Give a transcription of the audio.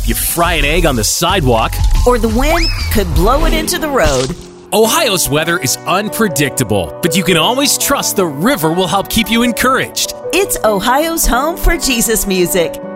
help you fry an egg on the sidewalk. Or the wind could blow it into the road. Ohio's weather is unpredictable, but you can always trust the river will help keep you encouraged. It's Ohio's home for Jesus music.